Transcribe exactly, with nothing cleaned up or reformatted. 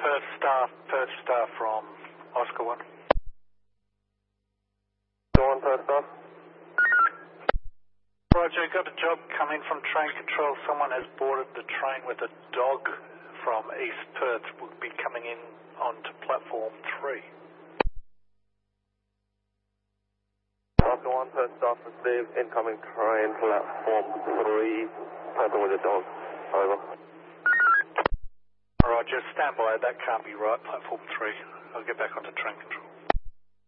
Perth Star, Perth Star from Oscar one. Go on, Perth Star. Roger, got a job coming from train control. Someone has boarded the train with a dog from East Perth. Will be coming in onto platform three. Oscar one, Perth Star, received incoming train platform three, person with a dog. Over. Roger, stand by. That can't be right, platform three. I'll get back onto train control.